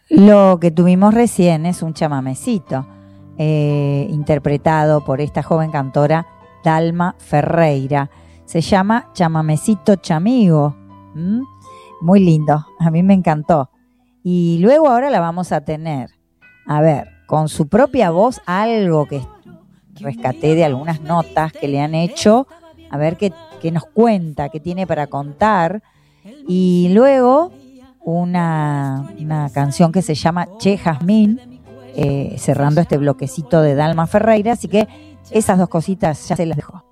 Lo que tuvimos recién es un chamamecito interpretado por esta joven cantora Dalma Ferreira. Se llama Chamamecito Chamigo. Muy lindo, a mí me encantó. Y luego ahora la vamos a tener, a ver, con su propia voz, algo que rescaté de algunas notas que le han hecho, a ver qué nos cuenta, qué tiene para contar. Y luego una canción que se llama Che Jazmín, cerrando este bloquecito de Dalma Ferreira. Así que esas dos cositas ya se las dejo.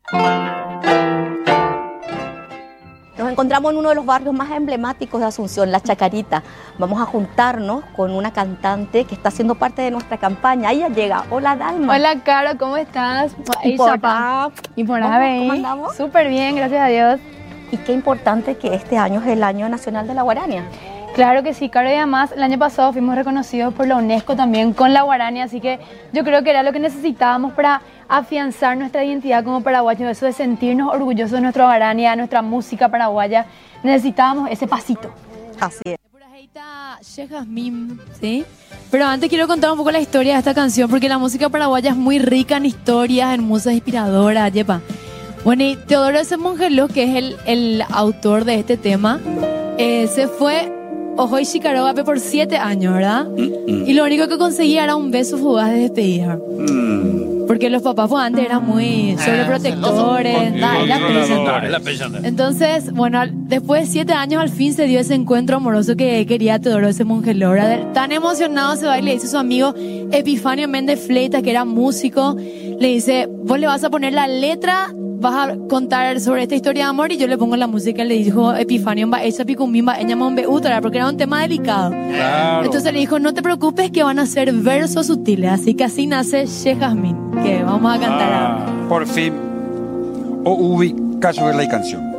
Nos encontramos en uno de los barrios más emblemáticos de Asunción, La Chacarita. Vamos a juntarnos con una cantante que está haciendo parte de nuestra campaña. Ella llega. Hola, Dalma. Hola, Caro, ¿cómo estás? Y por acá. ¿Cómo andamos? Súper bien, gracias a Dios. Y qué importante que este año es el Año Nacional de la Guarania. Claro que sí, Caro, y además el año pasado fuimos reconocidos por la UNESCO también con la guarania, así que yo creo que era lo que necesitábamos para afianzar nuestra identidad como paraguayos, eso de sentirnos orgullosos de nuestra guarania, nuestra música paraguaya. Necesitábamos ese pasito. Así es. Por ahí está Che Jazmín, ¿sí? Pero antes quiero contar un poco la historia de esta canción, porque la música paraguaya es muy rica en historias, en musas inspiradoras, yepa. Bueno, y Teodoro S. Mongelos, que es el autor de este tema, se fue Ojoy Chicarogape por 7 años, ¿verdad? Y lo único que conseguía era un beso fugaz de despedida. Porque los papás pues, antes eran muy sobreprotectores. Entonces, bueno, después de 7 años al fin se dio ese encuentro amoroso que quería Teodoro ese Mongeló. Tan emocionado se va y le dice a su amigo Epifanio Méndez Fleitas, que era músico, le dice, vos le vas a poner la letra, vas a contar sobre esta historia de amor y yo le pongo la música. Le dijo Epifanio, esa picumbimba, ella me utra, porque era un tema delicado. Claro. Entonces le dijo, no te preocupes que van a ser versos sutiles. Así que así nace Che Jazmín, que vamos a cantar ahora. Por fin, o ubica sobre la canción.